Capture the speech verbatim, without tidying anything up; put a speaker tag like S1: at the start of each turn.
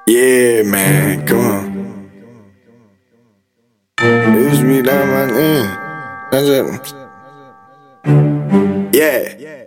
S1: Yeah, man, come on. Lose me down my name. That's it. Yeah.